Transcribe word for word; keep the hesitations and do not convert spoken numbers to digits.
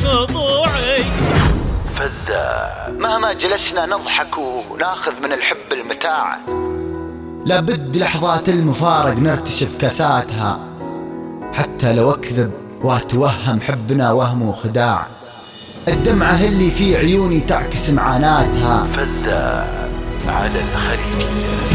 خضوعي. فزاع مهما جلسنا نضحك وناخذ من الحب المتاع، لابد لحظات المفارق نرتشف كاساتها، حتى لو اكذب واتوهم حبنا وهم وخداع، الدمعة اللي في عيوني تعكس معاناتها. فزاع على الخليجية.